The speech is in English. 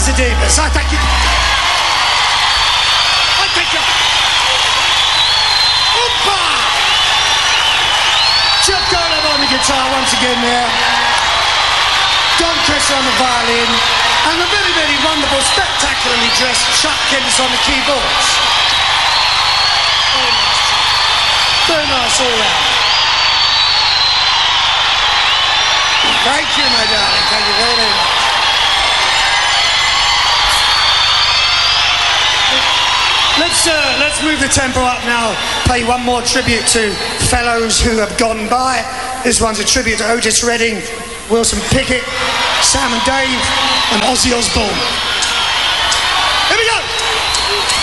the Divas. I thank you. I thank you. Oompa! Jeff Golub on the guitar once again there. Don Chris on the violin. And the very, very wonderful, spectacularly dressed Chuck Kendis on the keyboards. Very nice all round. Thank you, my darling. Thank you very, very much. Let's move the tempo up now. Pay one more tribute to fellows who have gone by. This one's a tribute to Otis Redding, Wilson Pickett, Sam and Dave, and Ozzy Osbourne.